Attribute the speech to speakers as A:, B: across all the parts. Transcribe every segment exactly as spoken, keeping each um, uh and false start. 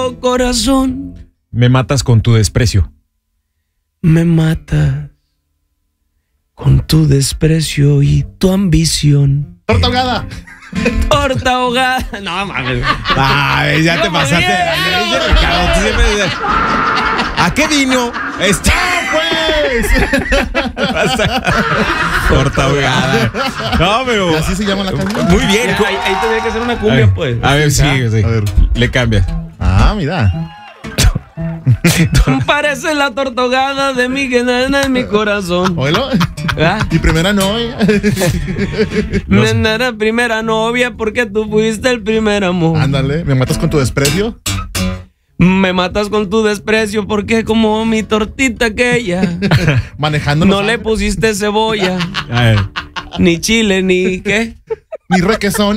A: oh corazón.
B: Me matas con tu desprecio.
A: Me matas con tu desprecio y tu ambición.
C: Torta ahogada.
A: Torta ahogada. No, mames.
B: Ay, ya te
A: No,
B: pasaste.
A: bien,
B: Ay,
A: no.
B: Ricardo, tú siempre dices, ¿a qué vino? Está
C: Pues.
B: torta ahogada. No, pero.
C: Y así se llama la canción.
B: Muy bien.
A: Ya, ahí, ahí tendría que ser una
B: A
A: cumbia,
B: ver,
A: pues.
B: a ver, sí, sí.
C: A ver.
B: Le cambias.
C: Ah, mira.
A: Parece la torta ahogada de mi nena en mi corazón.
C: Oílo.
A: ¿Ah?
C: Y primera novia.
A: Nena era primera novia porque tú fuiste el primer amor.
C: Ándale, me matas con tu desprecio.
A: Me matas con tu desprecio porque como mi tortita aquella
C: Manejando.
A: no le pusiste cebolla,
B: A ver.
A: ni chile, ni qué.
C: Mi requesón.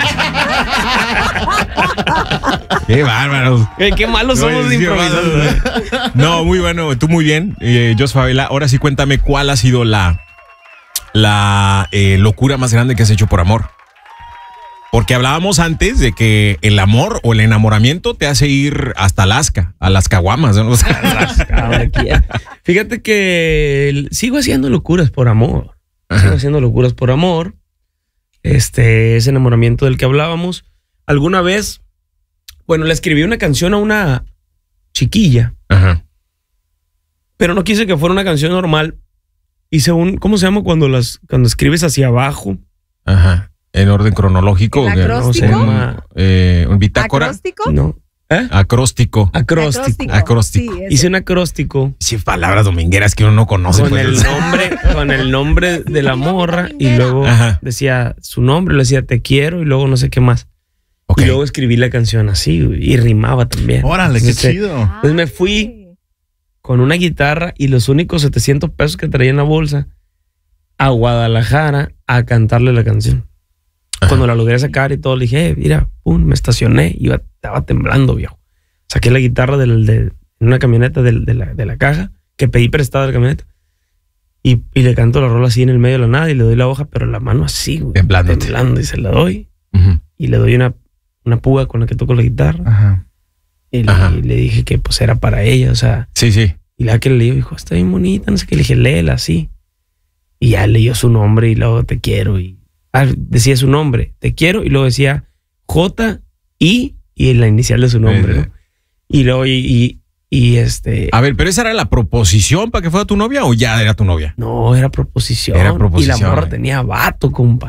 B: Qué bárbaros.
A: Qué, qué malos somos de
B: Sí,
A: improvisando.
B: bárbaro. No, muy bueno. Tú muy bien. Eh, Jos Favela, ahora sí cuéntame cuál ha sido la, la eh, locura más grande que has hecho por amor. Porque hablábamos antes de que el amor o el enamoramiento te hace ir hasta Alaska, a las caguamas, ¿no? O sea,
A: Fíjate que sigo haciendo locuras por amor. Sigo haciendo locuras por amor. Este, ese enamoramiento del que hablábamos. Alguna vez, bueno, le escribí una canción a una chiquilla.
B: Ajá.
A: Pero no quise que fuera una canción normal. Hice un, ¿cómo se llama cuando las, cuando escribes hacia abajo?
B: Ajá. En orden cronológico.
D: ¿El
B: que-
D: acróstico?
A: No, se llama,
B: Eh, un bitácora.
D: ¿Acróstico?
A: no. ¿Eh?
B: Acróstico.
A: Acróstico.
B: Acróstico.
D: Sí, ese.
A: Hice un acróstico
B: Sí, palabras domingueras que uno no conoce.
A: con
B: pues.
A: el nombre, con el nombre de la morra y luego
B: Ajá.
A: decía su nombre, le decía te quiero y luego no sé qué más.
B: Ok.
A: Y luego escribí la canción así güey, y rimaba también.
C: Órale, qué
A: Entonces,
C: chido.
A: Entonces me fui con una guitarra y los únicos setecientos pesos que traía en la bolsa a Guadalajara a cantarle la canción.
B: Ajá.
A: Cuando la logré sacar y todo, le dije, eh, mira, pum, me estacioné, iba, estaba temblando, viejo. Saqué la guitarra del, de, en una camioneta del, de, la, de la caja, que pedí prestada de la camioneta, y, y le canto la rola así en el medio de la nada y le doy la hoja, pero la mano así, güey.
B: Temblándote.
A: Temblando, y se la doy,
B: Ujú.
A: y le doy una, una púa con la que toco la guitarra,
C: Ajá.
A: y le,
B: Ajá.
A: y le dije que pues era para ella, o sea,
B: Sí, sí.
A: y la que le dijo, dijo, está bien bonita, no sé qué, le dije, léela así. Y ya leyó su nombre y luego te quiero, y ah, decía su nombre, te quiero, y luego decía J, I, y la inicial de su nombre,
B: Sí,
A: ¿no? Y luego, y, y, y este...
B: A ver, ¿pero esa era la proposición para que fuera tu novia o ya era tu novia?
A: No, era proposición.
B: Era proposición,
A: Y la morra
B: eh.
A: tenía vato, compa.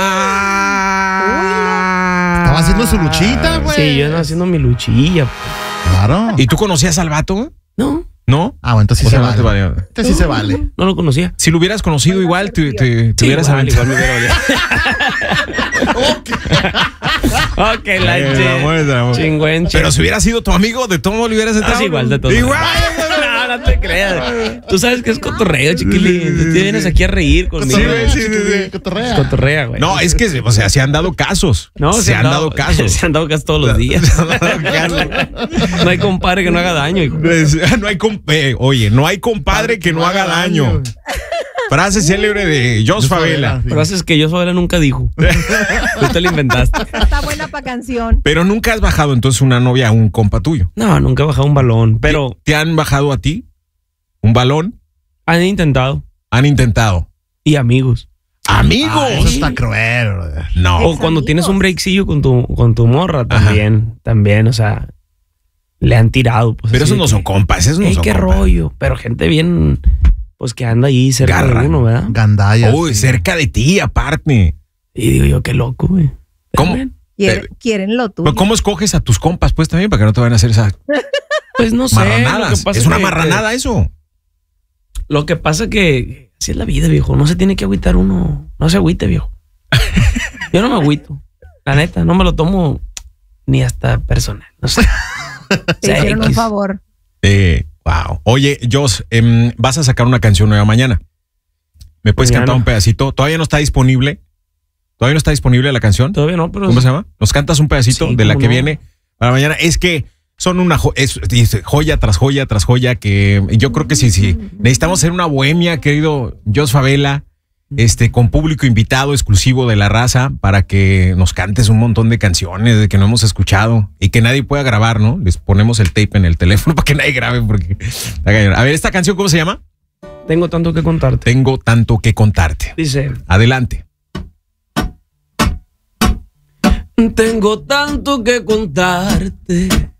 B: Ah.
C: Estaba haciendo su luchita, güey.
A: Sí, yo andaba haciendo mi luchilla.
C: Claro.
B: ¿Y tú conocías al vato?
A: No,
B: ¿No?
C: Ah, bueno, entonces
B: O
C: sí
B: sea,
C: se
B: no te
C: vale.
B: valió.
C: Este sí se vale.
A: no lo conocía.
B: Si lo hubieras conocido igual, te, te, te
A: Sí,
B: hubieras
A: igual,
B: aventado.
A: igual me hubiera valido. Ok, la
B: Eh,
A: che.
B: amor, es amor.
A: Chingüenche.
B: Pero si hubiera sido tu amigo, de todo modo le hubieras entrado.
A: Ah, sí, igual de todo.
B: Igual.
A: No, no te creas. Tú sabes que es cotorreo, chiquilín. Tú te vienes aquí a reír conmigo.
C: Cotorrea,
B: sí, sí,
C: chiquilín,
B: sí.
C: cotorrea.
A: Es cotorrea, güey.
B: No, es que, o sea, se han dado casos.
A: No,
B: se, han dado, casos.
A: Se han dado casos todos los días. No hay compadre que no haga daño, hijo.
B: No hay comp- eh, oye, no hay compadre que no haga daño. Frase célebre de Jos Favela.
C: sí.
A: Frases que yo Favela nunca dijo. Tú te la inventaste.
D: Está buena para canción.
B: Pero nunca has bajado entonces una novia a un compa tuyo.
A: No, nunca he bajado un balón, pero
B: ¿Te han bajado a ti un balón?
A: han intentado.
B: Han intentado.
A: Y amigos.
B: ¡Amigos!
C: Ah, eso está cruel, brother.
B: No.
A: O cuando tienes un breakcillo con tu, con tu morra también. También, o sea, le han tirado. Pues,
B: Pero
A: así
B: esos
A: de
B: no
A: que,
B: son compas, esos no
A: "Ey,
B: son
A: qué
B: compas.
A: rollo". Pero gente bien, pues que anda ahí cerca
B: Garra.
A: de uno, ¿verdad?
C: Gandaya.
B: Uy,
C: sí.
B: cerca de ti, aparte.
A: Y digo yo, qué loco, güey. Pero
B: ¿Cómo?
A: bueno,
D: Quieren, quieren lo tuyo.
B: Pero ¿cómo escoges a tus compas, pues, también, para que no te vayan a hacer esas
A: pues no sé. Lo que
B: marranadas?
A: pasa
B: Es una
A: que-
B: marranada eso.
A: Lo que pasa que así es la vida, viejo. No se tiene que agüitar uno. No se agüite, viejo. Yo no me agüito. La neta, no me lo tomo ni hasta personal. No sé.
D: Te hicieron un
A: X.
D: favor.
B: Eh, wow. Oye, Jos, em, vas a sacar una canción nueva mañana. ¿Me puedes
A: Mañana.
B: cantar un pedacito? ¿Todavía no está disponible? ¿Todavía no está disponible la canción?
A: Todavía no, pero...
B: ¿Cómo se llama? ¿Nos cantas un pedacito
A: Sí,
B: de la
A: cómo
B: que
A: no.
B: viene para mañana? Es que son una jo- es, dice, joya tras joya tras joya que yo creo que sí, sí. Necesitamos hacer una bohemia, querido Jos Favela. este, con público invitado exclusivo de La Raza para que nos cantes un montón de canciones de que no hemos escuchado y que nadie pueda grabar, ¿no? Les ponemos el tape en el teléfono para que nadie grabe porque... A ver, ¿esta canción cómo se llama?
A: Tengo tanto que contarte.
B: Tengo tanto que contarte.
A: Dice...
B: Adelante.
A: Tengo tanto que contarte